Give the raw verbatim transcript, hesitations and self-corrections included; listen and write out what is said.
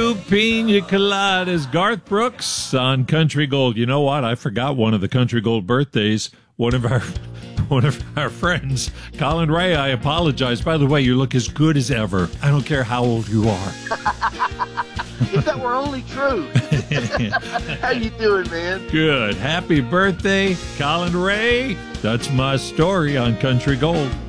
two pina coladas. Garth Brooks on Country Gold. You know what? I forgot one of the Country Gold birthdays. One of our one of our friends, Colin Ray. I apologize. By the way, you look as good as ever. I don't care how old you are. If that were only true. How you doing, man? Good. Happy birthday, Colin Ray. That's my story on Country Gold.